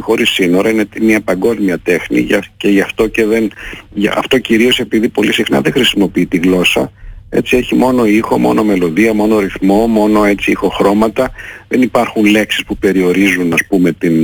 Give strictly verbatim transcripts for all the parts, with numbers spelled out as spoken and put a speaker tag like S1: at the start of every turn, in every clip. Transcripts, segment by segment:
S1: χωρίς σύνορα, είναι μια παγκόσμια τέχνη και γι' αυτό και δεν, γι' αυτό κυρίως επειδή πολύ συχνά δεν χρησιμοποιεί τη γλώσσα. Έτσι έχει μόνο ήχο, μόνο μελωδία, μόνο ρυθμό, μόνο έτσι ηχοχρώματα. Δεν υπάρχουν λέξεις που περιορίζουν, ας πούμε, την,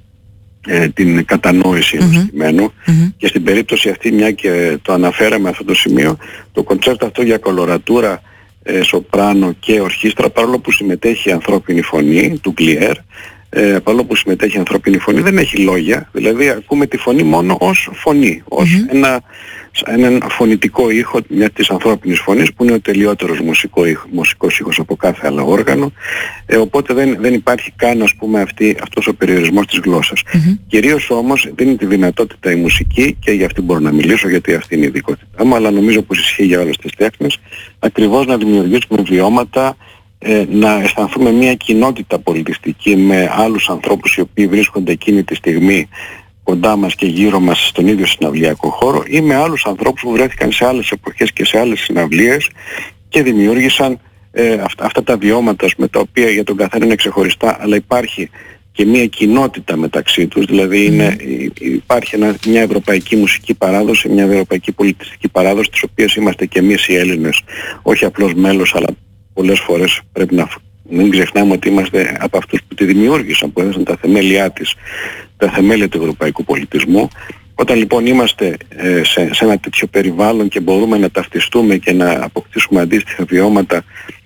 S1: ε, την κατανόηση ενός
S2: mm-hmm.
S1: κειμένου.
S2: Mm-hmm.
S1: Και στην περίπτωση αυτή, μια και το αναφέραμε αυτό το σημείο, το κοντσέρτο αυτό για κολορατούρα, ε, σοπράνο και ορχήστρα, παρόλο που συμμετέχει η ανθρώπινη φωνή του Κλιέρ, ε, παρόλο που συμμετέχει η ανθρώπινη φωνή, δεν έχει λόγια. Δηλαδή ακούμε τη φωνή μόνο ως φωνή, ως mm-hmm. ένα, έναν φωνητικό ήχο μια της ανθρώπινης φωνής, που είναι ο τελειότερος μουσικό ήχο, μουσικός ήχος από κάθε άλλο όργανο. Ε, οπότε δεν, δεν υπάρχει καν, ας πούμε, αυτή, αυτός ο περιορισμός της γλώσσας. Mm-hmm. Κυρίως όμως δίνει τη δυνατότητα η μουσική, και για αυτή μπορώ να μιλήσω γιατί αυτή είναι η ειδικότητά μου, αλλά νομίζω πως ισχύει για όλες τις τέχνες, ακριβώς να δημιουργήσουμε βιώματα, ε, να αισθανθούμε μια κοινότητα πολιτιστική με άλλους ανθρώπους οι οποίοι βρίσκονται εκείνη τη στιγμή κοντά μας και γύρω μας στον ίδιο συναυλιακό χώρο, ή με άλλους ανθρώπους που βρέθηκαν σε άλλες εποχές και σε άλλες συναυλίες και δημιούργησαν ε, αυτά, αυτά τα βιώματα με τα οποία για τον καθένα είναι ξεχωριστά, αλλά υπάρχει και μια κοινότητα μεταξύ τους. Δηλαδή είναι, υπάρχει ένα, μια ευρωπαϊκή μουσική παράδοση, μια ευρωπαϊκή πολιτιστική παράδοση, της οποίας είμαστε και εμείς οι Έλληνες όχι απλώς μέλος, αλλά πολλές φορές πρέπει να μην ξεχνάμε ότι είμαστε από αυτούς που τη δημιούργησαν, που έδωσαν τα θεμέλια της, τα θεμέλια του ευρωπαϊκού πολιτισμού. Όταν λοιπόν είμαστε ε, σε, σε ένα τέτοιο περιβάλλον και μπορούμε να ταυτιστούμε και να αποκτήσουμε αντίστοιχα βιώματα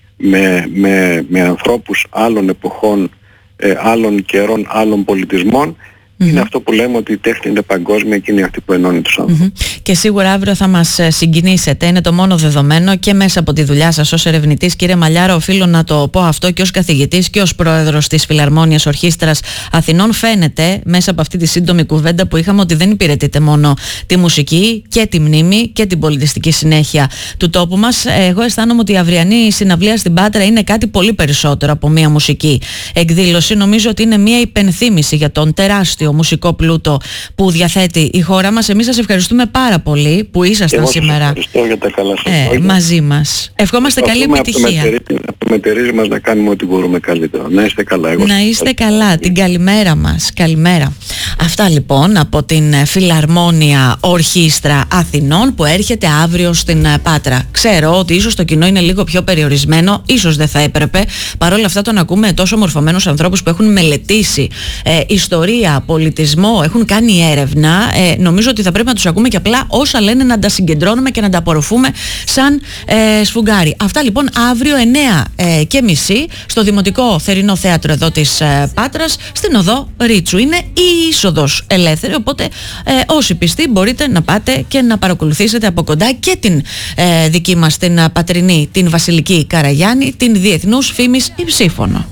S1: με, με, με ανθρώπους άλλων εποχών, ε, άλλων καιρών, άλλων πολιτισμών, mm-hmm. είναι αυτό που λέμε ότι η τέχνη είναι παγκόσμια και είναι αυτή που ενώνει τους άνθρωπους.
S2: Mm-hmm. Και σίγουρα αύριο θα μας συγκινήσετε, είναι το μόνο δεδομένο, και μέσα από τη δουλειά σας ως ερευνητής, κύριε Μαλιάρα, οφείλω να το πω αυτό, και ως καθηγητής και ως πρόεδρος της Φιλαρμόνιας Ορχήστρας Αθηνών. Φαίνεται μέσα από αυτή τη σύντομη κουβέντα που είχαμε ότι δεν υπηρετείτε μόνο τη μουσική και τη μνήμη και την πολιτιστική συνέχεια του τόπου μας. Εγώ αισθάνομαι ότι η αυριανή συναυλία στην Πάτρα είναι κάτι πολύ περισσότερο από μια μουσική εκδήλωση. Νομίζω ότι είναι μια υπενθύμηση για τον τεράστιο μουσικό πλούτο που διαθέτει η χώρα μας. Εμείς σας ευχαριστούμε πάρα πολύ που ήσασταν
S1: Εγώ
S2: σήμερα
S1: για τα καλά σας
S2: ε, μαζί μας. Ευχόμαστε καλή επιτυχία.
S1: Από το μετερίζει μας να κάνουμε ό,τι μπορούμε καλύτερο. Να είστε καλά. Εγώ
S2: να είστε καλά. Την καλημέρα μας. Καλημέρα. Αυτά λοιπόν από την Φιλαρμόνια Ορχήστρα Αθηνών που έρχεται αύριο στην Πάτρα. Ξέρω ότι ίσως το κοινό είναι λίγο πιο περιορισμένο, ίσως δεν θα έπρεπε. Παρ' όλα αυτά, τον ακούμε τόσο μορφωμένους ανθρώπους που έχουν μελετήσει ε, ιστορία, πολιτισμό, έχουν κάνει έρευνα. Ε, νομίζω ότι θα πρέπει να τους ακούμε και απλά όσα λένε να τα συγκεντρώνουμε και να τα απορροφούμε σαν ε, σφουγγάρι. Αυτά λοιπόν αύριο εννιά ε, και μισή στο Δημοτικό Θερινό Θέατρο εδώ της ε, Πάτρας, στην οδό Ρίτσου. Είναι η είσοδος ελεύθερη, οπότε ε, όσοι πιστοί μπορείτε να πάτε και να παρακολουθήσετε από κοντά και την ε, δική μας την πατρινή, την Βασιλική Καραγιάννη, την διεθνούς φήμης Υψήφωνο.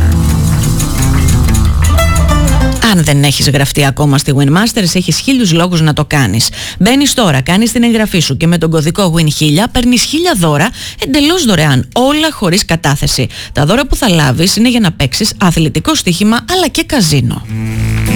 S2: Αν δεν έχεις γραφτεί ακόμα στη Winmasters, έχεις χίλιους λόγους να το κάνεις. Μπαίνεις τώρα, κάνεις την εγγραφή σου και με τον κωδικό Win χίλια παίρνεις χίλια δώρα εντελώς δωρεάν, όλα χωρίς κατάθεση. Τα δώρα που θα λάβεις είναι για να παίξεις αθλητικό στοίχημα αλλά και καζίνο.